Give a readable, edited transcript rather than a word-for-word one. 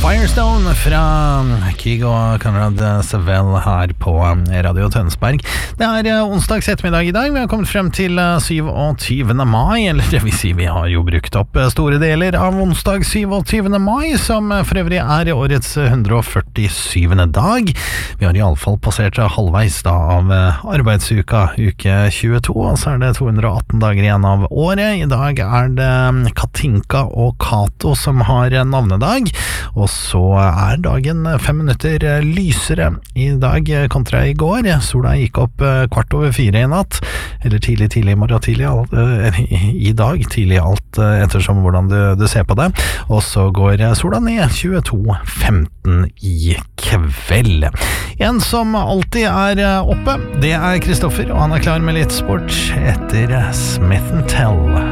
Firestone fra Kygo og Konrad Sevell her på Radio Tønsberg. Det onsdags ettermiddag i dag. Vi har kommet frem til 27. mai, eller det vil si vi har jo brukt opp store deler av onsdag 27. mai, som for øvrig årets 147. dag. Vi har i alle fall passert halvveis da av arbeidsuka, uke 22, og så det 218 dager igjen av året. I dag det Katinka og Kato som har navnedag, og så dagen 5 minutter lysere i dag kontra i går. Sola gikk opp 3:15 i natt, eller tidlig i morgen tidlig, i dag tidlig alt ettersom hvordan du ser på det, og så går sola ned 22:15 i kveld. En som alltid oppe, det Kristoffer, og han klar med litt sport etter Smith & Tell.